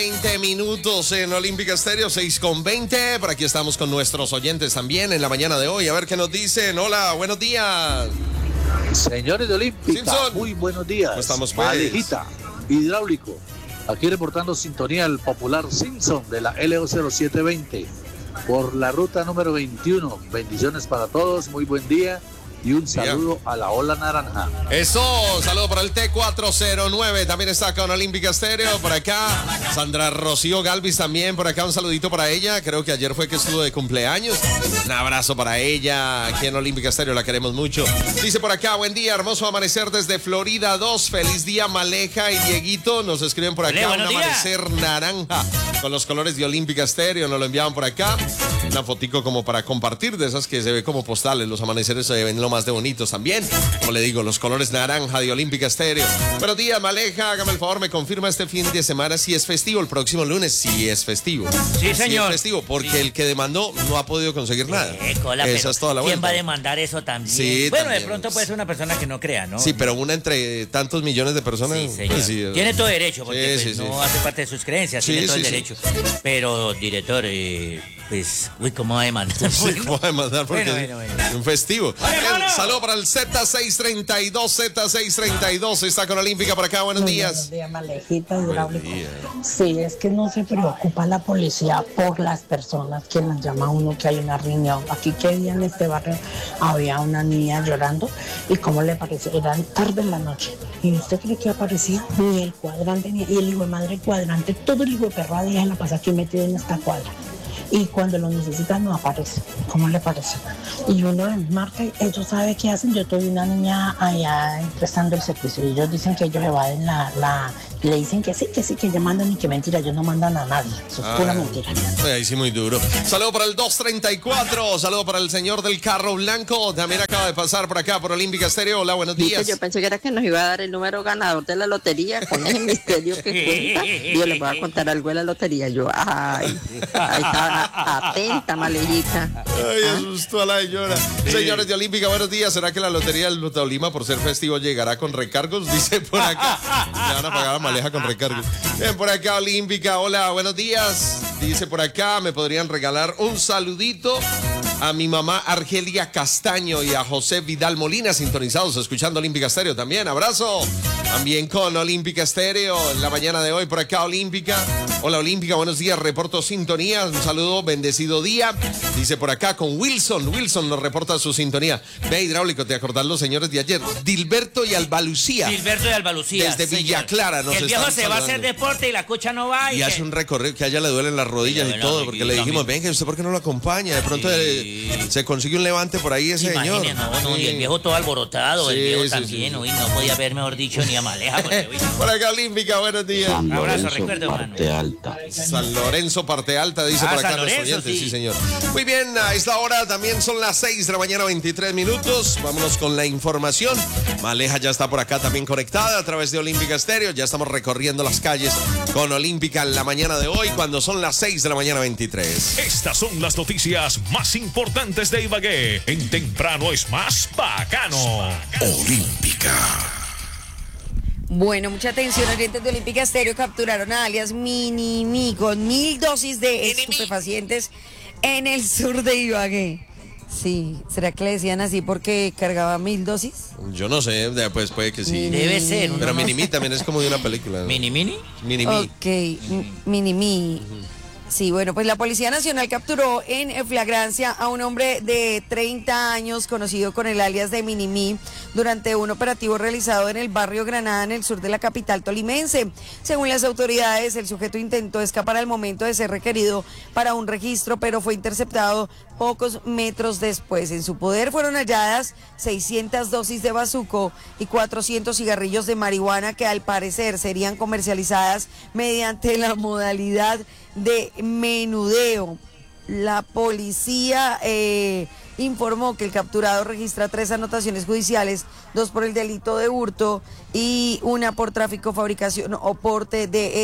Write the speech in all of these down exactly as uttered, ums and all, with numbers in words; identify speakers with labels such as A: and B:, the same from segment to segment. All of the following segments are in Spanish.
A: veinte minutos en Olímpica Estéreo, seis con veinte. Por aquí estamos con nuestros oyentes también en la mañana de hoy. A ver qué nos dicen. Hola, buenos días.
B: Señores de Olímpica,
A: Simpson.
B: Muy buenos días.
A: ¿Cómo estamos, pues?
B: Alejita, hidráulico. Aquí reportando sintonía el popular Simpson de la L O cero siete veinte por la ruta número veintiuno. Bendiciones para todos, muy buen día. Y un saludo yeah. a la Ola Naranja.
A: Eso, saludo para el T cuatro cero nueve. También está con Olímpica Estéreo. Por acá, Sandra Rocío Galvis también. Por acá un saludito para ella. Creo que ayer fue que estuvo de cumpleaños. Un abrazo para ella. Aquí en Olímpica Estéreo la queremos mucho. Dice por acá, buen día, hermoso amanecer desde Florida dos. Feliz día, Maleja y Dieguito. Nos escriben por acá
C: Olé,
A: un amanecer días. naranja con los colores de Olímpica Estéreo. Nos lo enviaban por acá. Una fotico como para compartir, de esas que se ve como postales. Los amaneceres se ven lo más de bonitos también. Como le digo, los colores naranja de Olímpica Estéreo. Buenos días, Maleja. Hágame el favor, me confirma este fin de semana si es festivo. El próximo lunes sí es festivo.
C: Sí, señor.
A: Sí es festivo, porque
C: sí.
A: el que demandó no ha podido conseguir nada.
C: Eh, cola,
A: Esa es toda la vuelta.
C: ¿Quién va a demandar eso también?
A: Sí,
C: bueno,
A: también.
C: de pronto puede ser una persona que no crea, ¿no?
A: Sí, pero una entre tantos millones de personas.
C: Sí, señor.
A: Pues sí,
C: tiene todo derecho, porque
A: sí,
C: pues,
A: sí,
C: no
A: sí.
C: hace parte de sus creencias,
A: Sí,
C: tiene todo
A: sí,
C: el
A: sí.
C: derecho. Pero, director, eh, pues, uy, ¿cómo va a demandar?
A: Sí, ¿cómo va a demandar? Porque
C: bueno, bueno, bueno.
A: es un festivo. El saludo para el Z seiscientos treinta y dos, Z seiscientos treinta y dos. Está con Olímpica por acá. Buenos
D: Muy
A: días.
D: Buenos días, Malejita, hidráulico.
A: Buenos días.
D: Sí, es que no se preocupa la policía por las personas que nos llama a uno que hay una riña. Aquí que día en este barrio había una niña llorando y cómo le pareció, era tarde en la noche. ¿Y usted cree que aparecía? Ni el cuadrante, ni y el hijo de madre cuadrante, todo el hijo de perra día la pasa aquí metido en esta cuadra. Y cuando lo necesitan no aparece. ¿Cómo le parece? Y uno les marca y ellos saben qué hacen. Yo tuve una niña allá prestando el servicio y ellos dicen que ellos evaden la, la le dicen que sí, que sí, que ellos mandan y que mentira, ellos no mandan a nadie. Eso es ah, pura mentira.
A: Ahí sí, muy duro. Saludo para el dos treinta y cuatro. Saludo para el señor del carro blanco. También acaba de pasar por acá por Olímpica Estéreo. Hola, buenos días.
E: Yo pensé que era que nos iba a dar el número ganador de la lotería con ese misterio que cuenta. Yo les voy a contar algo de la lotería. Yo, ay, ahí está, atenta, Malejita.
A: Ay, asustó a la señora. Sí. Señores de Olímpica, buenos días. ¿Será que la lotería del Tolima, por ser festivo, llegará con recargos? Dice por acá. Le van a pagar a Maleja con recargos. Bien, por acá, Olímpica. Hola, buenos días. Dice por acá, me podrían regalar un saludito a mi mamá Argelia Castaño y a José Vidal Molina, sintonizados, escuchando Olímpica Estéreo también. Abrazo. También con Olímpica Estéreo en la mañana de hoy por acá, Olímpica. Hola, Olímpica, buenos días. Reporto sintonía. Un saludo, bendecido día. Dice por acá con Wilson. Wilson nos reporta su sintonía. Ve, hidráulico, ¿te acordás los señores de ayer? Dilberto y Albalucía.
C: Dilberto y Albalucía.
A: Desde Villa Clara nos
C: El viejo se va a hacer deporte y la cucha no va.
A: Y, y hace que... un recorrido que a ella le duelen las rodillas y todo, porque le dijimos, venga, ¿usted por qué no lo acompaña? De pronto sí. eh, se consigue un levante por ahí ese
C: Imagine,
A: señor.
C: No, no, sí. Y el viejo todo alborotado, sí, el viejo sí, también, sí, sí. Uy, no podía haber, mejor dicho, ni a Maleja. Porque,
A: por acá, Olímpica, buenos días.
B: San
A: Un
B: abrazo, recuerdo, parte hermano. Alta.
A: San Lorenzo, parte alta, dice ah, por acá nuestro oyente, sí. sí, señor. Muy bien, a esta hora también son las seis de la mañana, veintitrés minutos. Vámonos con la información. Maleja ya está por acá también conectada a través de Olímpica Estéreo. Ya estamos recorriendo las calles con Olímpica en la mañana de hoy, cuando son las seis de la mañana, veintitrés.
F: Estas son las noticias más importantes de Ibagué. En Temprano es más bacano. Olímpica.
G: Bueno, mucha atención, oyentes de Olímpica Estéreo capturaron a alias Minimi con mil dosis de estupefacientes en el sur de Ibagué. Sí, ¿será que le decían así porque cargaba mil dosis?
A: Yo no sé, pues puede que sí.
C: Minimi. Debe ser.
A: Pero Minimi también es como de una película, ¿no?
C: ¿Minimini?
A: Minimi.
G: Ok, Minimi. Uh-huh. Sí, bueno, pues la Policía Nacional capturó en flagrancia a un hombre de treinta años conocido con el alias de Minimi durante un operativo realizado en el barrio Granada, en el sur de la capital tolimense. Según las autoridades, el sujeto intentó escapar al momento de ser requerido para un registro, pero fue interceptado pocos metros después. En su poder fueron halladas seiscientas dosis de bazuco y cuatrocientos cigarrillos de marihuana que al parecer serían comercializadas mediante la modalidad de menudeo. La policía eh, informó que el capturado registra tres anotaciones judiciales, dos por el delito de hurto y una por tráfico, fabricación o porte de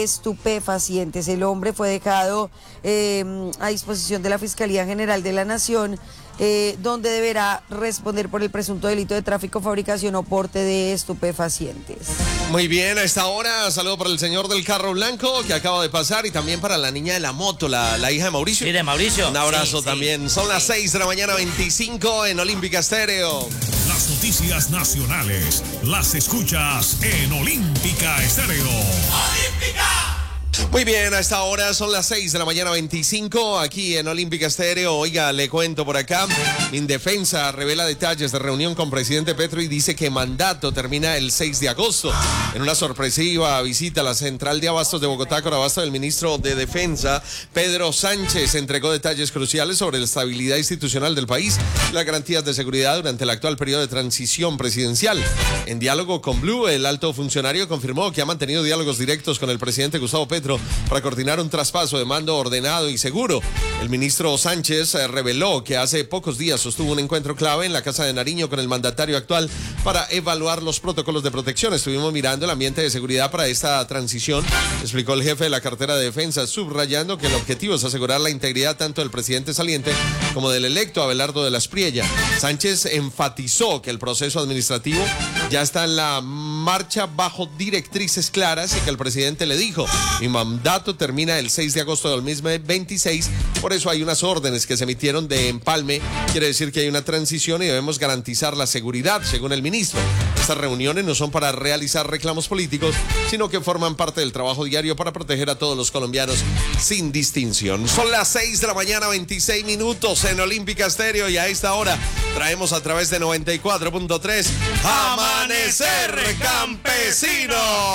G: estupefacientes. El hombre fue dejado eh, a disposición de la Fiscalía General de la Nación eh, donde deberá responder por el presunto delito de tráfico, fabricación o porte de estupefacientes.
A: Muy bien, a esta hora, saludo para el señor del carro blanco que acaba de pasar y también para la niña de la moto, la, la hija de Mauricio.
C: Sí, de Mauricio.
A: Un abrazo
C: sí,
A: también.
C: Sí,
A: Son
C: sí.
A: las seis de la mañana, veinticinco en Olímpica Estéreo.
F: Las noticias nacionales las escuchas en Olímpica Estéreo.
A: ¡Olímpica! Muy bien, a esta hora son las seis de la mañana, veinticinco, aquí en Olímpica Estéreo. Oiga, le cuento por acá. Indefensa revela detalles de reunión con presidente Petro y dice que mandato termina el seis de agosto. En una sorpresiva visita a la central de abastos de Bogotá, con abasto del ministro de Defensa, Pedro Sánchez, entregó detalles cruciales sobre la estabilidad institucional del país y las garantías de seguridad durante el actual periodo de transición presidencial. En diálogo con Blue, el alto funcionario confirmó que ha mantenido diálogos directos con el presidente Gustavo Petro para coordinar un traspaso de mando ordenado y seguro. El ministro Sánchez eh, reveló que hace pocos días sostuvo un encuentro clave en la Casa de Nariño con el mandatario actual para evaluar los protocolos de protección. Estuvimos mirando el ambiente de seguridad para esta transición, explicó el jefe de la cartera de defensa, subrayando que el objetivo es asegurar la integridad tanto del presidente saliente como del electo Abelardo de la Espriella. Sánchez enfatizó que el proceso administrativo ya está en la marcha bajo directrices claras y que el presidente le dijo: mi mandato termina el seis de agosto del mismo veintiséis, por eso hay unas órdenes que se emitieron de empalme, quiere decir que hay una transición y debemos garantizar la seguridad, según el ministro. Estas reuniones no son para realizar reclamos políticos, sino que forman parte del trabajo diario para proteger a todos los colombianos sin distinción. Son las seis de la mañana, veintiséis minutos en Olímpica Estéreo, y a esta hora traemos a través de noventa y cuatro punto tres Amanecer Campesino.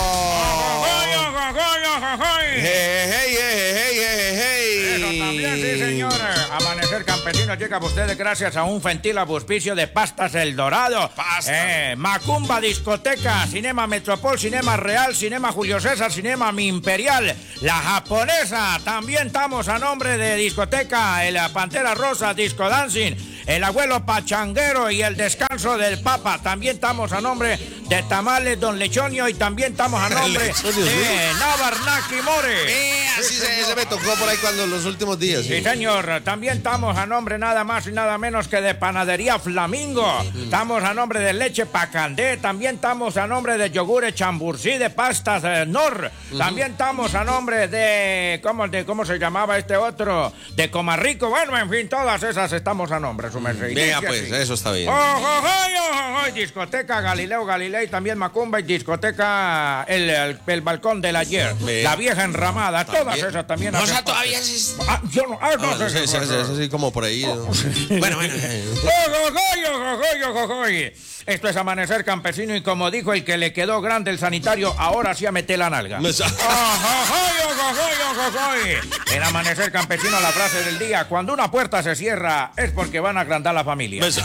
A: Hey, hey, hey, hey, hey, hey.
H: Eso también, sí, señor. Amanecer Campesino llega a ustedes gracias a un gentil auspicio de Pastas El Dorado.
A: Pasta.
H: Eh, Macumba Discoteca, Cinema Metropol, Cinema Real, Cinema Julio César, Cinema Mi Imperial, La Japonesa. También estamos a nombre de Discoteca El Pantera Rosa, Disco Dancing, El Abuelo Pachanguero y El Descanso del Papa. También estamos a nombre de Tamales Don Lechonio y también estamos a nombre de Navarnaki More.
A: Eh, así se, se me tocó por ahí cuando los últimos días.
H: Sí, señor. También estamos a nombre nada más y nada menos que de Panadería Flamingo. Estamos a nombre de Leche Pacandé. También estamos a nombre de Yogures Chambursí de Pastas eh, Nor. También estamos a nombre de ¿cómo, de... ¿Cómo se llamaba este otro? De Comarrico. Bueno, en fin, todas esas estamos a nombre, su merced.
A: Vea, pues, sí. Eso está bien.
H: Oh, oh, oh, oh, oh. Discoteca Galileo Galilei, también Macumba y Discoteca El, el, el Balcón del Ayer.
A: Vea.
H: La Vieja Enramada.
A: También.
H: Todas esas también.
A: O sea,
H: hacen
A: todavía
H: parte.
A: es...
H: Ah, yo no, ah, no,
A: Ah,
H: sé,
A: sí, sí,
H: sé,
A: sí,
H: sé.
A: sí, sí, como por ahí. ¿no? Bueno, bueno.
H: Ojojoy, ojojoy, ojojoy. Esto es Amanecer Campesino y como dijo el que le quedó grande el sanitario, ahora sí a meter la nalga. Ojojoy, ojojoy, ojojoy. En Amanecer Campesino la frase del día: cuando una puerta se cierra es porque van a agrandar la familia. Ojojoy,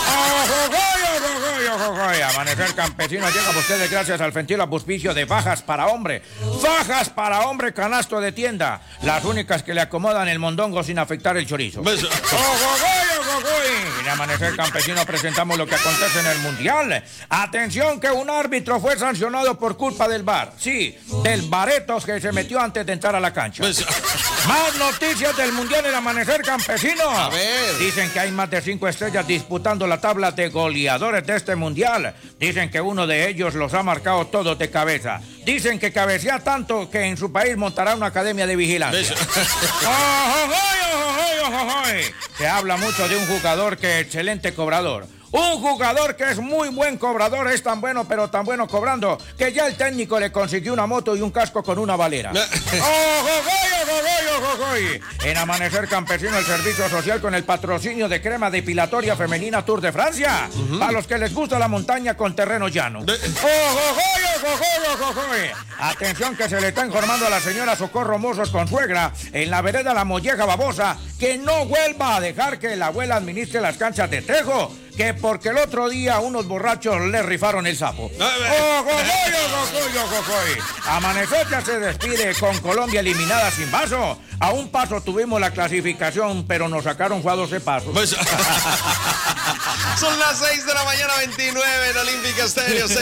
H: ojojoy, ojojoy. Amanecer Campesino llega a ustedes gracias al gentil auspicio de Fajas para Hombre. Fajas para Hombre, canasto de tienda. Las únicas que le acomodan el mondongo sin afectar el chorizo. Ojojoy, ojojoy. En Amanecer Campesino presentamos lo que acontece en el Mundial. Atención, que un árbitro fue sancionado por culpa del V A R. Sí, del Baretos que se metió antes de entrar a la cancha. Más noticias del Mundial en Amanecer Campesino.
A: A ver.
H: Dicen que hay más de cinco estrellas disputando la tabla de goleadores de este Mundial. Dicen que uno de ellos los ha marcado todos de cabeza. Dicen que cabecea tanto que en su país montará una academia de vigilancia. Ojojoy, ojojoy, ojojoy. Se habla mucho de un jugador que es excelente cobrador. Un jugador que es muy buen cobrador, es tan bueno, pero tan bueno cobrando, que ya el técnico le consiguió una moto y un casco con una valera. ¡Ojojoy, ojojoy, ojojoy! En Amanecer Campesino, el servicio social con el patrocinio de crema depilatoria femenina Tour de Francia. Uh-huh. Para los que les gusta la montaña con terreno llano. ¡Ojojoy, ojojoy, ojojoy! Atención, que se le está informando a la señora Socorro Mozos con suegra en la vereda La Molleja Babosa que no vuelva a dejar que la abuela administre las canchas de tejo, que porque el otro día unos borrachos le rifaron el sapo. ¡Ojojoy, ojojoy, ojojoy! Amanecer ya se despide con Colombia eliminada sin vaso. A un paso tuvimos la clasificación, pero nos sacaron fue a doce pasos.
A: Pues, son las seis de la mañana, veintinueve en Olímpica Estéreo.